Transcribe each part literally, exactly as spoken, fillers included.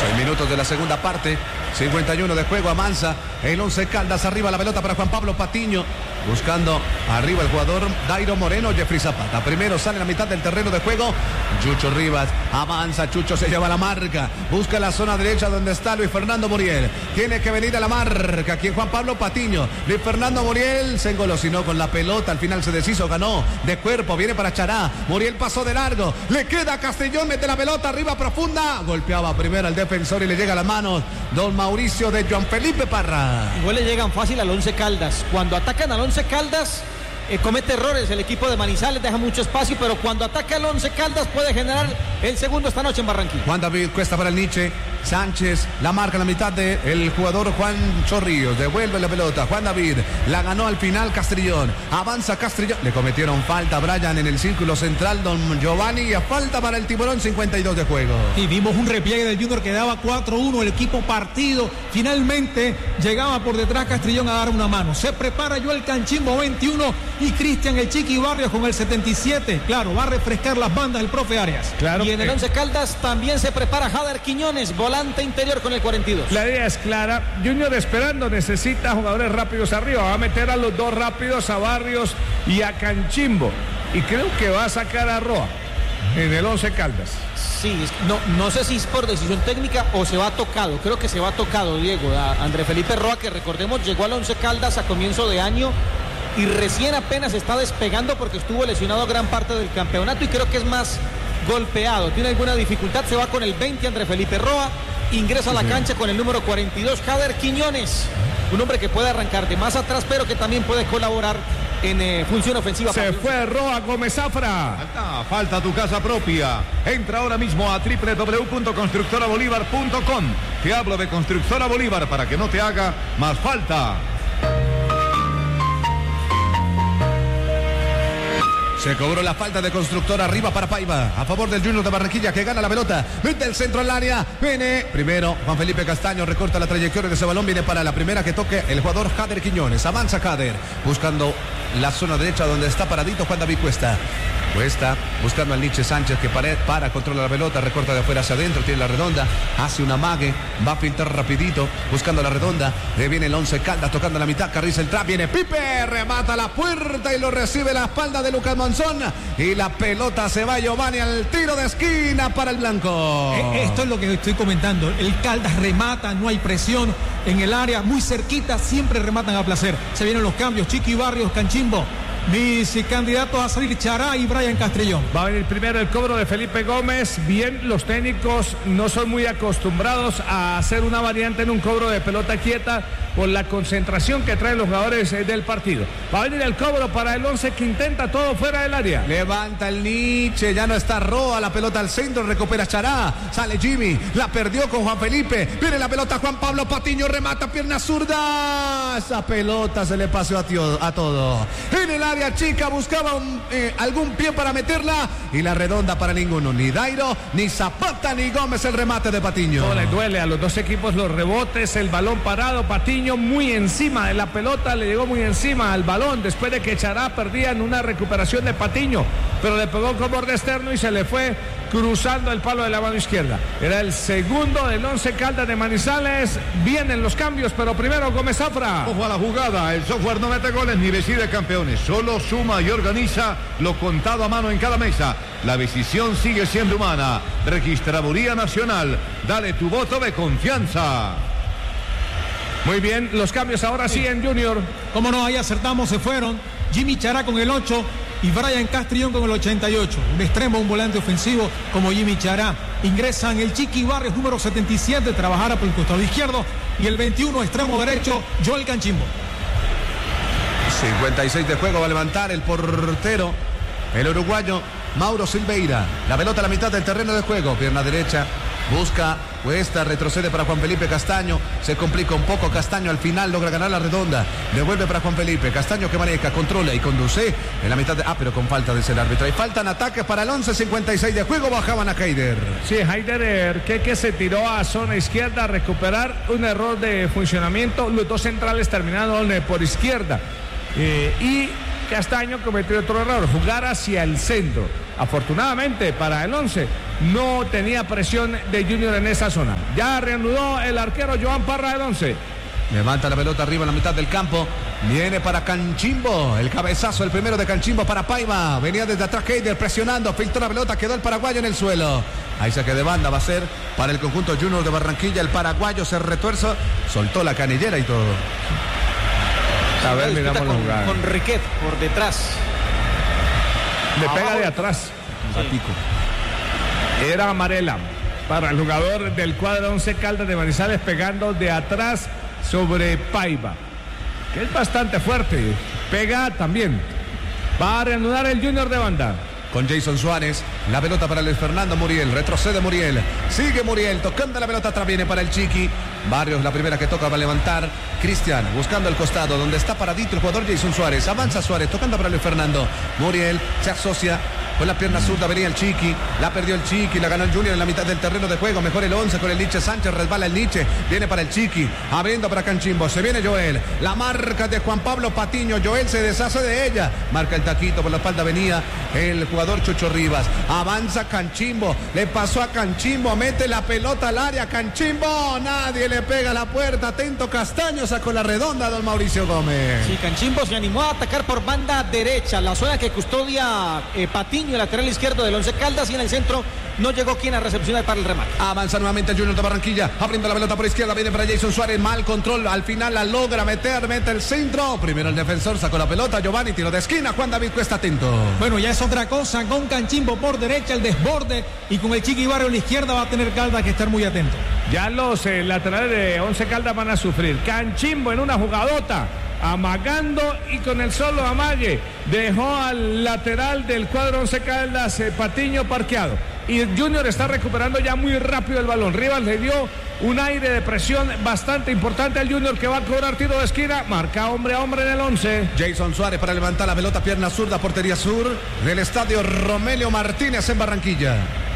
Seis minutos de la segunda parte, cincuenta y uno de juego, avanza el Once Caldas, arriba la pelota para Juan Pablo Patiño, buscando arriba el jugador Dairo Moreno, Jeffrey Zapata, primero sale a la mitad del terreno de juego, Chucho Rivas, avanza, Chucho se lleva la marca, busca la zona derecha donde está Luis Fernando Muriel, tiene que venir a la marca, aquí Juan Pablo Patiño, Luis Fernando Muriel se engolosinó con la pelota, al final se deshizo, ganó de cuerpo, viene para Chará, Muriel pasó de largo, le queda a Castellón, mete la pelota arriba profunda, golpeaba primero al defensor y le llega a las manos don Mauricio de Juan Felipe Parra. Igual le llegan fácil al Once Caldas, cuando atacan al Once Caldas eh, comete errores el equipo de Manizales, deja mucho espacio, pero cuando ataca al Once Caldas puede generar el segundo esta noche en Barranquilla. Juan David Cuesta para el Nietzsche, Sánchez la marca en la mitad del jugador Juan Chorrillos, devuelve la pelota, Juan David la ganó al final Castrillón, avanza Castrillón, le cometieron falta a Brian en el círculo central, don Giovanni, y a falta para el Tiburón, cincuenta y dos de juego. Y vimos un repliegue del Junior que daba cuatro uno, el equipo partido, finalmente llegaba por detrás Castrillón a dar una mano, se prepara Joel Canchimbo veintiuno y Cristian el Chiqui Barrios con el setenta y siete, claro, va a refrescar las bandas el profe Arias. Claro. Y en el Once Caldas también se prepara Jader Quiñones, volante interior con el cuarenta y dos. La idea es clara, Junior esperando, necesita jugadores rápidos arriba, va a meter a los dos rápidos, a Barrios y a Canchimbo, y creo que va a sacar a Roa en el Once Caldas. Sí, no, no sé si es por decisión técnica o se va tocado, creo que se va tocado, Diego, a André Felipe Roa, que recordemos llegó al Once Caldas a comienzo de año y recién apenas está despegando porque estuvo lesionado gran parte del campeonato y creo que es más golpeado, tiene alguna dificultad, se va con el veinte André Felipe Roa, ingresa a la cancha con el número cuarenta y dos Jader Quiñones, un hombre que puede arrancar de más atrás pero que también puede colaborar en eh, función ofensiva. Se fue Roa Gómez Zafra. Falta, falta tu casa propia. Entra ahora mismo a doble u doble u doble u punto constructora bolívar punto com. Te hablo de Constructora Bolívar para que no te haga más falta. Se cobró la falta de Constructora, arriba para Paiva, a favor del Junior de Barranquilla que gana la pelota, mete el centro al área, viene primero Juan Felipe Castaño, recorta la trayectoria de ese balón, viene para la primera que toque el jugador Jader Quiñones, avanza Jader, buscando la zona derecha donde está paradito Juan David Cuesta. Cuesta buscando al Nietzsche Sánchez que para, para, controla la pelota, recorta de afuera hacia adentro, tiene la redonda, hace una mague, va a filtrar rapidito, buscando la redonda, le viene el Once Caldas tocando la mitad, carriza el trap, viene Pipe, remata la puerta y lo recibe la espalda de Lucas Monzón y la pelota se va Giovanni al tiro de esquina para el blanco. Esto es lo que estoy comentando, el Caldas remata, no hay presión en el área, muy cerquita, siempre rematan a placer. Se vienen los cambios, Chiqui Barrios, Canchimbo. Mis candidatos a salir Chará y Brian Castrillón. Va a venir primero el cobro de Felipe Gómez. Bien, los técnicos no son muy acostumbrados a hacer una variante en un cobro de pelota quieta por la concentración que traen los jugadores del partido. Va a venir el cobro para el Once que intenta todo fuera del área. Levanta el Nietzsche, ya no está Roa, la pelota al centro, recupera Chará, sale Jimmy, la perdió con Juan Felipe, viene la pelota Juan Pablo Patiño, remata pierna zurda, esa pelota se le pasó a, tío, a todo. En el área chica buscaba un, eh, algún pie para meterla y la redonda para ninguno, ni Dairo, ni Zapata, ni Gómez, el remate de Patiño. No le duele a los dos equipos los rebotes, el balón parado, Patiño muy encima de la pelota, le llegó muy encima al balón después de que Chará perdía en una recuperación de Patiño, pero le pegó con borde externo y se le fue cruzando el palo de la mano izquierda. Era el segundo del Once Caldas de Manizales. Vienen los cambios, pero primero Gómez Zafra. Ojo a la jugada, el software no mete goles ni decide campeones, solo suma y organiza lo contado a mano en cada mesa. La decisión sigue siendo humana. Registraduría Nacional, dale tu voto de confianza. Muy bien, los cambios ahora sí en Junior. Cómo no, ahí acertamos, se fueron Jimmy Chará con el ocho y Brian Castrillón con el ochenta y ocho. Un extremo, un volante ofensivo como Jimmy Chará. Ingresan el Chiqui Barrios, número setenta y siete, trabajará por el costado izquierdo, y el veintiuno, extremo derecho, Joel Canchimbo. cincuenta y seis de juego, va a levantar el portero, el uruguayo Mauro Silveira. La pelota a la mitad del terreno de juego, pierna derecha, busca Cuesta, retrocede para Juan Felipe Castaño, se complica un poco, Castaño al final logra ganar la redonda, devuelve para Juan Felipe, Castaño que maneja, controla y conduce en la mitad de... Ah, pero con falta de ser árbitro, y faltan ataques para el Once, cincuenta y seis de juego, bajaban a Heider. Sí, Heider que, que se tiró a zona izquierda a recuperar un error de funcionamiento, los dos centrales terminaron por izquierda, eh, y Castaño cometió otro error, jugar hacia el centro. Afortunadamente para el once no tenía presión de Junior en esa zona. Ya reanudó el arquero Joan Parra del once. Levanta la pelota arriba en la mitad del campo. Viene para Canchimbo. El cabezazo, el primero de Canchimbo para Paiva. Venía desde atrás Heider presionando. Filtró la pelota. Quedó el paraguayo en el suelo. Ahí saque de banda va a ser para el conjunto Junior de Barranquilla. El paraguayo se retuerza. Soltó la canillera y todo. A ver, miramos con, la jugada. Con Riquet por detrás. Le pega de atrás. Sí. Era Amarela para el jugador del cuadro Once Caldas de Manizales, pegando de atrás sobre Paiva, que es bastante fuerte. Pega también. Va a reanudar el Junior de banda. Con Jason Suárez, la pelota para Luis Fernando Muriel, retrocede Muriel, sigue Muriel, tocando la pelota atrás, viene para el Chiqui. Barrios, la primera que toca va a levantar. Cristian, buscando el costado, donde está paradito el jugador Jason Suárez, avanza Suárez, tocando para Luis Fernando. Muriel se asocia con la pierna zurda, venía el Chiqui, la perdió el Chiqui, la ganó el Junior en la mitad del terreno de juego, mejor el once con el Nietzsche Sánchez, resbala el Nietzsche, viene para el Chiqui, abriendo para Canchimbo, se viene Joel, la marca de Juan Pablo Patiño, Joel se deshace de ella, marca el taquito, por la espalda venía el jugador Chucho Rivas, avanza Canchimbo, le pasó a Canchimbo, mete la pelota al área, Canchimbo, nadie le pega a la puerta, atento Castaño, sacó la redonda don Mauricio Gómez. Sí, Canchimbo se animó a atacar por banda derecha, la zona que custodia eh, Patiño, el lateral izquierdo del Once Caldas, y en el centro no llegó quien a recepcionar para el remate. Avanza nuevamente el Junior de Barranquilla, abriendo la pelota por izquierda, viene para Jason Suárez, mal control, al final la logra meter, mete el centro, primero el defensor sacó la pelota, Giovanni, tiro de esquina, Juan David Cuesta atento. Bueno, ya es otra cosa, con Canchimbo por derecha, el desborde, y con el Chiqui Barrio a la izquierda va a tener Caldas que estar muy atento. Ya los eh, laterales de Once Caldas van a sufrir. Canchimbo en una jugadota, amagando y con el solo amague dejó al lateral del cuadro Once Caldas eh, Patiño parqueado, y Junior está recuperando ya muy rápido el balón. Rivas le dio un aire de presión bastante importante al Junior, que va a cobrar tiro de esquina, marca hombre a hombre en el once. Jason Suárez para levantar la pelota, pierna zurda, portería sur del estadio Romelio Martínez en Barranquilla.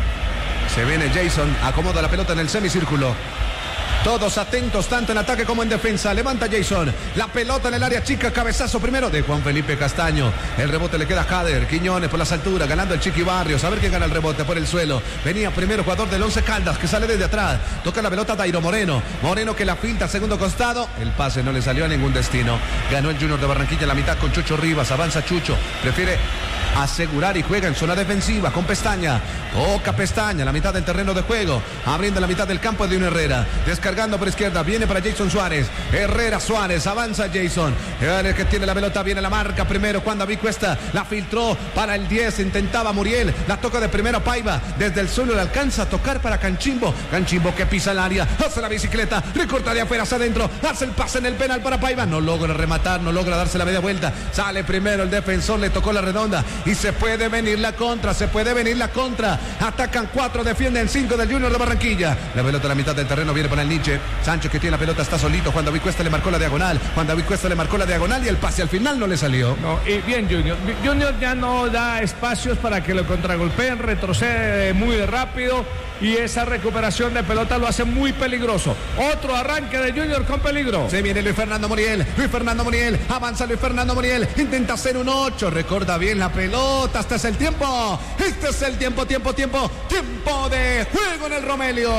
Se viene Jason, acomoda la pelota en el semicírculo. Todos atentos, tanto en ataque como en defensa. Levanta Jason, la pelota en el área chica, cabezazo primero de Juan Felipe Castaño. El rebote le queda a Jader, Quiñones por las alturas, ganando el Chiqui Barrios. A ver quién gana el rebote por el suelo. Venía primero jugador del Once Caldas, que sale desde atrás. Toca la pelota a Dairo Moreno. Moreno que la filtra al segundo costado. El pase no le salió a ningún destino. Ganó el Junior de Barranquilla en la mitad con Chucho Rivas. Avanza Chucho, prefiere asegurar y juega en zona defensiva con Pestaña. Toca Pestaña, la mitad del terreno de juego, abriendo la mitad del campo de un Herrera, descargando por izquierda, viene para Jason Suárez. Herrera Suárez, avanza Jason, el que tiene la pelota, viene la marca primero, Juan David Cuesta, la filtró para el diez, intentaba Muriel, la toca de primero Paiva, desde el suelo le alcanza a tocar para Canchimbo, Canchimbo que pisa el área, hace la bicicleta, recorta de afuera hacia adentro, hace el pase en el penal para Paiva, no logra rematar, no logra darse la media vuelta, sale primero el defensor, le tocó la redonda, y se puede venir la contra, se puede venir la contra. Atacan cuatro, defienden cinco del Junior de Barranquilla. La pelota a la mitad del terreno viene para el Nietzsche. Sánchez que tiene la pelota, está solito. Juan David Cuesta le marcó la diagonal. Juan David Cuesta le marcó la diagonal y el pase al final no le salió. No, y bien Junior. Junior ya no da espacios para que lo contragolpeen, retrocede muy rápido y esa recuperación de pelota lo hace muy peligroso. Otro arranque de Junior con peligro. Se viene Luis Fernando Muriel. Luis Fernando Muriel. Avanza Luis Fernando Muriel. Intenta hacer un ocho. Recorta bien la pelota. Este es el tiempo. Este es el tiempo, tiempo, tiempo. Tiempo de juego en el Romelio.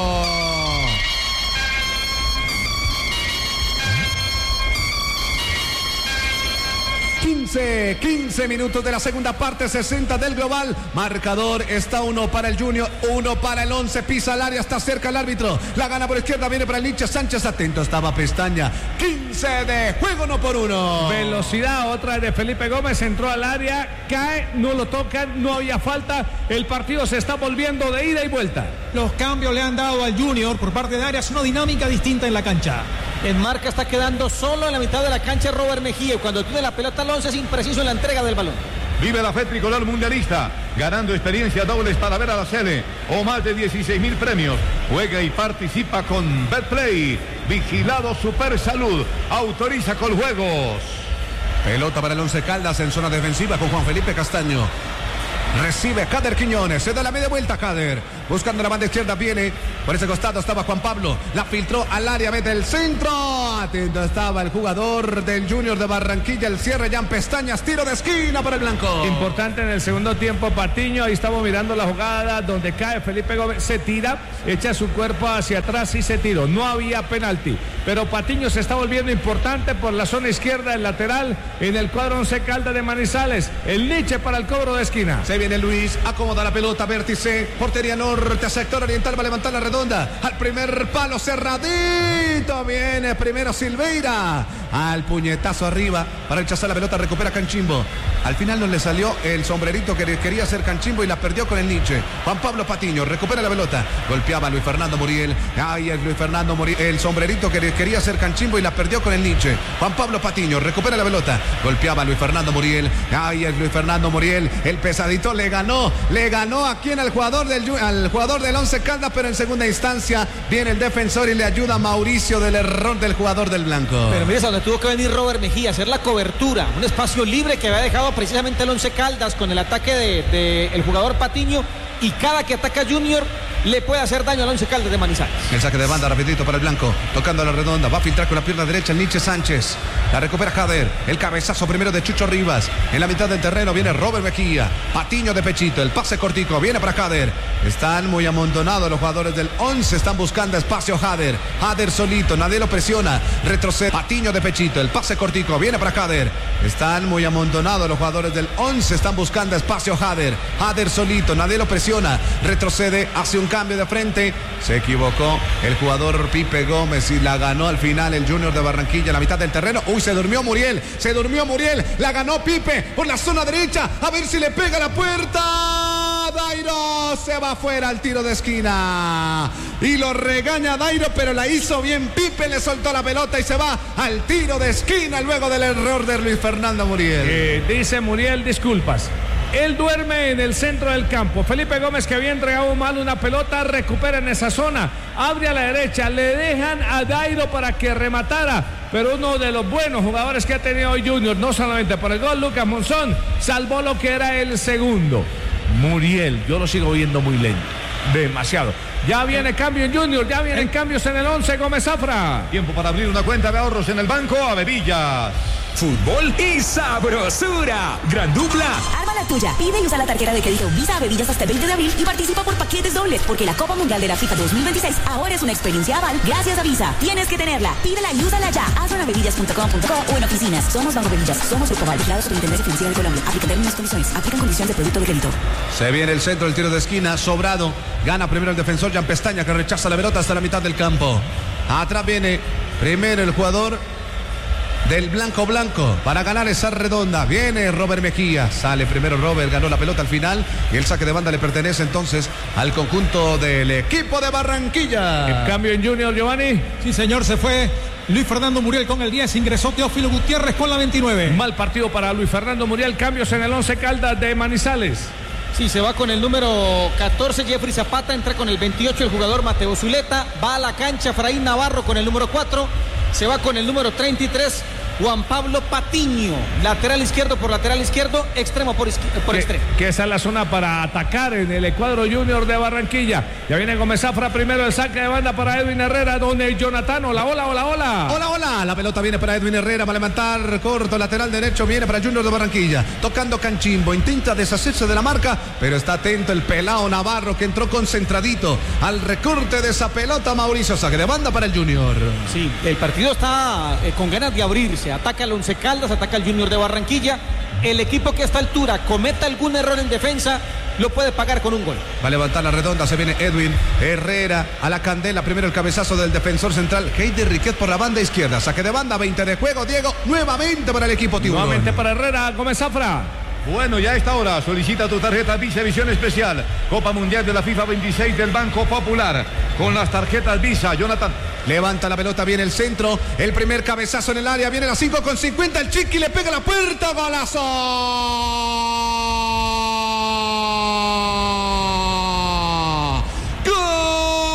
quince, quince minutos de la segunda parte, sesenta del global. Marcador está uno para el Junior, uno para el once. Pisa al área, está cerca el árbitro. La gana por izquierda, viene para el Nietzsche Sánchez. Atento estaba Pestaña. quince de juego, no por uno. Velocidad, otra de Felipe Gómez. Entró al área, cae, no lo tocan, no había falta. El partido se está volviendo de ida y vuelta. Los cambios le han dado al Junior por parte de Arias una dinámica distinta en la cancha. En marca está quedando solo en la mitad de la cancha Robert Mejía, y cuando tiene la pelota al once es impreciso en la entrega del balón. Vive la fe tricolor mundialista, ganando experiencia dobles para ver a la Sele o más de dieciséis mil premios. Juega y participa con Betplay. Vigilado Super Salud. Autoriza con juegos. Pelota para el Once Caldas en zona defensiva con Juan Felipe Castaño. Recibe Jader Quiñones, se da la media vuelta Jader, buscando la banda izquierda, viene por ese costado, estaba Juan Pablo, la filtró al área, mete el centro, atento estaba el jugador del Junior de Barranquilla, el cierre, Jan Pestañas, tiro de esquina para el blanco. Importante en el segundo tiempo, Patiño, ahí estamos mirando la jugada donde cae Felipe Gómez, se tira, echa su cuerpo hacia atrás y se tiró, no había penalti, pero Patiño se está volviendo importante por la zona izquierda, el lateral, en el cuadro Once Caldas de Manizales, el Nietzsche para el cobro de esquina. Se viene Luis, acomoda la pelota, vértice, portería norte, sector oriental, va a levantar la redonda, al primer palo, cerradito, viene primero Silveira, al puñetazo arriba, para rechazar la pelota, recupera Canchimbo, al final no le salió el sombrerito que quería hacer Canchimbo y la perdió con el Nietzsche. Juan Pablo Patiño, recupera la pelota, golpeaba a Luis Fernando Muriel, ay, es Luis Fernando Muriel, el sombrerito que quería hacer Canchimbo y la perdió con el Nietzsche. Juan Pablo Patiño, recupera la pelota, golpeaba a Luis Fernando Muriel, ay, es Luis Fernando Muriel, el pesadito le ganó, le ganó a quien al jugador del al jugador del Once Caldas, pero en segunda instancia viene el defensor y le ayuda a Mauricio del error del jugador del blanco. Pero mire, donde tuvo que venir Robert Mejía a hacer la cobertura, un espacio libre que había dejado precisamente el Once Caldas con el ataque de, de el jugador Patiño, y cada que ataca Junior le puede hacer daño al Once Caldas de Manizales. El saque de banda rapidito para el blanco, tocando a la redonda, va a filtrar con la pierna derecha el Nietzsche Sánchez, la recupera Jader, el cabezazo primero de Chucho Rivas, en la mitad del terreno viene Robert Mejía, Patiño de pechito, el pase cortico, viene para Jader, están muy amontonados los jugadores del once, están buscando espacio Jader, Jader solito, nadie lo presiona, retrocede, Patiño de pechito, el pase cortico, viene para Jader, están muy amontonados los jugadores del once, están buscando espacio Jader, Jader solito, nadie lo presiona, retrocede, hace un cambio de frente, se equivocó el jugador Pipe Gómez y la ganó al final el Junior de Barranquilla en la mitad del terreno. Uy, se durmió Muriel, se durmió Muriel, la ganó Pipe por la zona derecha, a ver si le pega la puerta. Dairo se va afuera al tiro de esquina y lo regaña Dairo, pero la hizo bien Pipe, le soltó la pelota y se va al tiro de esquina luego del error de Luis Fernando Muriel. Eh, dice Muriel, disculpas. Él duerme en el centro del campo. Felipe Gómez, que había entregado mal una pelota, recupera en esa zona, abre a la derecha, le dejan a Dairo para que rematara, pero uno de los buenos jugadores que ha tenido hoy Junior, no solamente por el gol, Lucas Monzón, salvó lo que era el segundo. Muriel, yo lo sigo viendo muy lento, demasiado. Ya viene cambio en Junior, ya vienen cambios en el once, Gómez Zafra. Tiempo para abrir una cuenta de ahorros en el banco Avevillas. Fútbol y sabrosura. Gran dupla. Arma la tuya. Pide y usa la tarjeta de crédito Visa Avevillas hasta el veinte de abril y participa por paquetes dobles, porque la Copa Mundial de la FIFA dos mil veintiséis ahora es una experiencia aval gracias a Visa. Tienes que tenerla. Pídela y úsala ya. Hazlo en avevillas punto com punto co o en oficinas. Somos Banco Avevillas. Somos Grupo Aval, vigilado por Superintendencia Financiera de Colombia. Aplica términos y condiciones. Aplican condiciones de producto de crédito. Se viene el centro del tiro de esquina, sobrado. Gana primero el defensor Jan Pestaña, que rechaza la pelota hasta la mitad del campo. Atrás viene primero el jugador del blanco blanco para ganar esa redonda. Viene Robert Mejía, sale primero Robert, ganó la pelota al final y el saque de banda le pertenece entonces al conjunto del equipo de Barranquilla. El cambio en Junior, Giovanni. Sí, señor, se fue Luis Fernando Muriel con el diez, ingresó Teófilo Gutiérrez con la veintinueve. Mal partido para Luis Fernando Muriel, cambios en el once Caldas de Manizales. Sí, se va con el número catorce Jeffrey Zapata, entra con el veintiocho el jugador Mateo Zuleta, va a la cancha Efraín Navarro con el número cuatro, se va con el número treinta y tres Juan Pablo Patiño, lateral izquierdo por lateral izquierdo, extremo por, por que, extremo. Que esa es la zona para atacar en el cuadro Junior de Barranquilla. Ya viene Gómez Zafra, primero el saque de banda para Edwin Herrera, donde Jonathan, hola, hola, hola, hola. Hola, hola, la pelota viene para Edwin Herrera, va a levantar corto, lateral derecho, viene para Junior de Barranquilla, tocando Canchimbo, intenta deshacerse de la marca, pero está atento el pelao Navarro, que entró concentradito al recorte de esa pelota. Mauricio, saque de banda para el Junior. Sí, el partido está eh, con ganas de abrirse. Ataca el Once Caldas, ataca el Junior de Barranquilla. El equipo que a esta altura cometa algún error en defensa lo puede pagar con un gol. Va a levantar la redonda, se viene Edwin Herrera a la candela. Primero el cabezazo del defensor central Heider Riquet por la banda izquierda. Saque de banda, veinte de juego. Diego, nuevamente para el equipo tiburón. Nuevamente para Herrera, Gómez Zafra. Bueno, ya a esta hora solicita tu tarjeta Visa Visión Especial. Copa Mundial de la FIFA veintiséis del Banco Popular. Con las tarjetas Visa, Jonathan. Levanta la pelota, viene el centro. El primer cabezazo en el área. Viene a las cinco con cincuenta. El Chiqui le pega la puerta. ¡Golazo! ¡Gol! ¡Del Junior de Barranquilla! ¡Gol! ¡Del Junior de Barranquilla! ¡Gol! ¡Gol! ¡Gol! ¡Gol! ¡Gol! ¡Gol! ¡Gol! ¡Gol! ¡Gol! ¡Gol! ¡Gol! ¡Gol! ¡Gol!